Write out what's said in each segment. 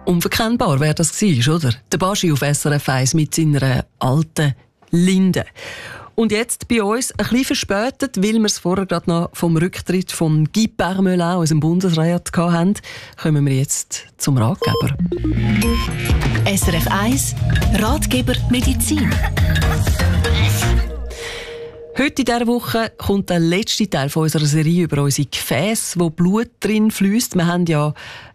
Unverkennbar, wer das war, oder? Der Baschi auf SRF 1 mit seiner alten Linde. Und jetzt bei uns ein bisschen verspätet, weil wir es vorher gerade noch vom Rücktritt von Guy Parmelin, unserem Bundesrat, hatten, kommen wir jetzt zum Ratgeber. SRF 1 Ratgeber Medizin. Heute in dieser Woche kommt der letzte Teil von unserer Serie über unsere Gefäße, wo Blut drin fließt. Wir haben ja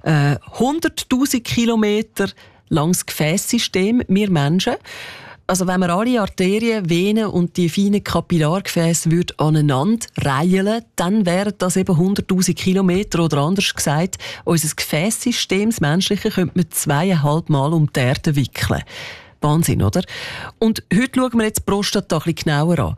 100'000 Kilometer langes Gefäßsystem, wir Menschen. Also wenn man alle Arterien, Venen und die feinen Kapillargefäße aneinander reihen, dann wären das eben 100'000 Kilometer, oder anders gesagt, unser Gefäßsystem, das menschliche, könnte man 2,5 Mal um die Erde wickeln. Wahnsinn, oder? Und heute schauen wir jetzt die Prostata ein bisschen genauer an.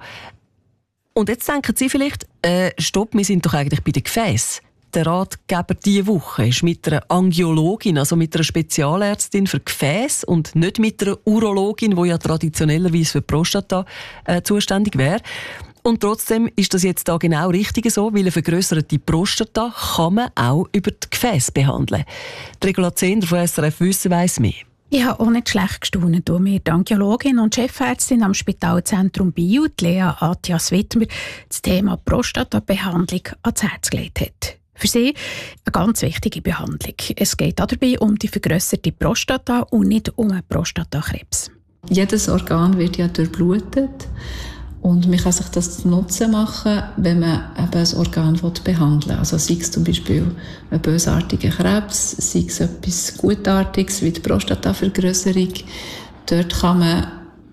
Und jetzt denken Sie vielleicht, stopp, wir sind doch eigentlich bei den Gefäßen. Der Ratgeber diese Woche ist mit einer Angiologin, also mit einer Spezialärztin für Gefäße und nicht mit einer Urologin, die ja traditionellerweise für die Prostata zuständig wäre. Und trotzdem ist das jetzt da genau richtig so, weil eine vergrösserte Prostata kann man auch über die Gefäße behandeln. Die Regula Zehnder von SRF Wissen weiss mehr. Ich habe auch nicht schlecht gestaunt, als mir die Angiologin und Chefärztin am Spitalzentrum Biel, Lea Attias-Wittmer, das Thema Prostatabehandlung ans Herz gelegt hat. Für sie eine ganz wichtige Behandlung. Es geht dabei um die vergrösserte Prostata und nicht um einen Prostatakrebs. Jedes Organ wird ja durchblutet. Und man kann sich das zu Nutzen machen, wenn man eben ein Organ behandeln will. Also sei es zum Beispiel ein bösartiger Krebs, sei es etwas Gutartiges wie die Prostatavergrösserung. Dort kann man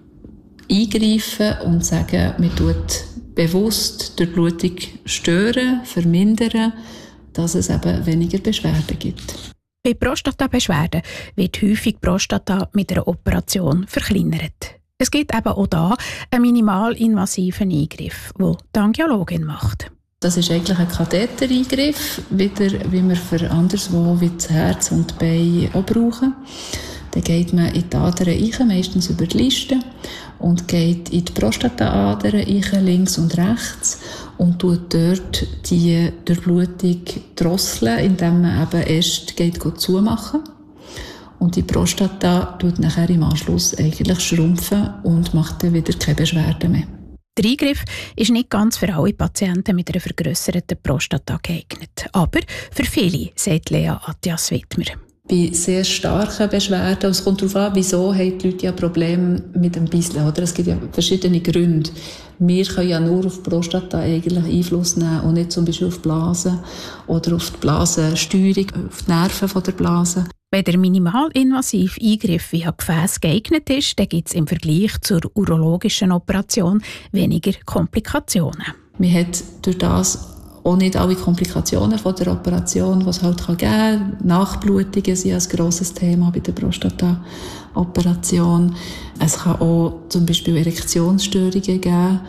eingreifen und sagen, man tut bewusst die Durchblutung stören, vermindern, dass es eben weniger Beschwerden gibt. Bei Prostatabeschwerden wird häufig die Prostata mit einer Operation verkleinert. Es gibt eben auch hier einen minimalinvasiven Eingriff, den die Angiologin macht. Das ist eigentlich ein Kathetereingriff, wieder wie wir für anderswo wie das Herz und die Beine auch brauchen. Dann geht man in die Adern rein, meistens über die Liste, und geht in die Prostataadern rein, links und rechts, und tut dort die Durchblutung drosseln, indem man eben erst zumachen. Und die Prostata tut nachher im Anschluss eigentlich schrumpfen und macht dann wieder keine Beschwerden mehr. Der Eingriff ist nicht ganz für alle Patienten mit einer vergrösserten Prostata geeignet. Aber für viele, sagt Lea Attias-Wittmer. Bei sehr starken Beschwerden, es kommt darauf an, wieso haben die Leute ja Probleme mit dem Bisseln, oder? Es gibt ja verschiedene Gründe. Wir können ja nur auf die Prostata eigentlich Einfluss nehmen und nicht zum Beispiel auf die Blase oder auf die Blasensteuerung, auf die Nerven der Blase. Wenn der minimalinvasive Eingriff via Gefäß geeignet ist, dann gibt es im Vergleich zur urologischen Operation weniger Komplikationen. Man hat durch das auch nicht alle Komplikationen von der Operation, die es halt geben kann. Nachblutungen sind ein grosses Thema bei der Prostata-Operation. Es kann auch zum Beispiel Erektionsstörungen geben.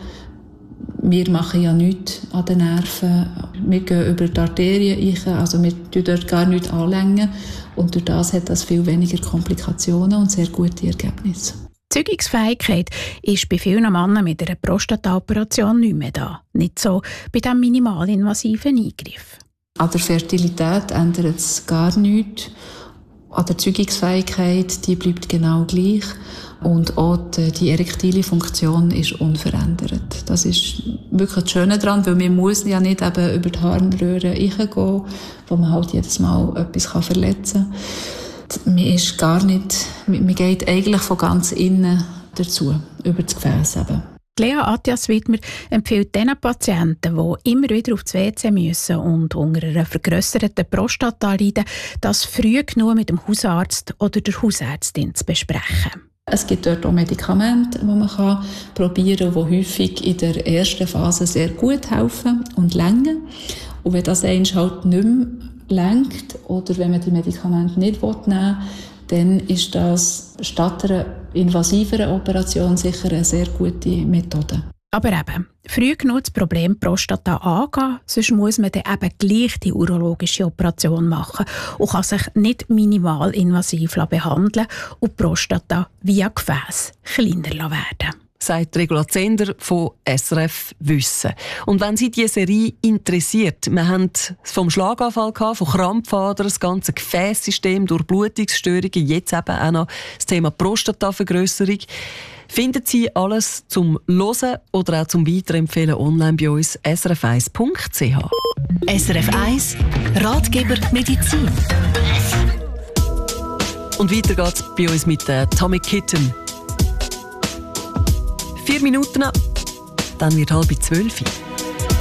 Wir machen ja nichts an den Nerven. Wir gehen über die Arterien rein, also wir tun dort gar nichts anlängen. Und durch das hat das viel weniger Komplikationen und sehr gute Ergebnisse. Die Zeugungsfähigkeit ist bei vielen Männern mit einer Prostata-Operation nicht mehr da. Nicht so bei diesem minimalinvasiven Eingriff. An der Fertilität ändert es gar nichts. An der Zeugungsfähigkeit, die bleibt genau gleich. Und auch die erektile Funktion ist unverändert. Das ist wirklich das Schöne daran, weil man muss ja nicht eben über die Harnröhre reingehen, wo man halt jedes Mal etwas verletzen kann. Man ist gar nicht, man geht eigentlich von ganz innen dazu, über das Gefäß eben. Lea Attias-Wittmer empfiehlt den Patienten, die immer wieder auf das WC müssen und unter einer vergrösserten Prostata leiden, das früh genug mit dem Hausarzt oder der Hausärztin zu besprechen. Es gibt dort auch Medikamente, die man probieren kann, die häufig in der ersten Phase sehr gut helfen und länger. Und wenn das halt nicht mehr lenkt oder wenn man die Medikamente nicht nehmen will, dann ist das statt einer invasiveren Operation sicher eine sehr gute Methode. Aber eben, früh genug das Problem Prostata angehen, sonst muss man dann eben gleich die urologische Operation machen und kann sich nicht minimalinvasiv behandeln und die Prostata via Gefäß kleiner werden. sagt Regula Zender von SRF Wissen. Und wenn Sie diese Serie interessiert, wir haben vom Schlaganfall gehabt, von Krampfadern, das ganze Gefäßsystem, Durchblutungsstörungen, jetzt eben auch noch das Thema Prostatavergrösserung. Finden Sie alles zum Hören oder auch zum Weiterempfehlen online bei uns srf1.ch. SRF 1 Ratgeber Medizin. Und weiter geht's bei uns mit Tommy Kitten. 4 Minuten, dann wird 11:30.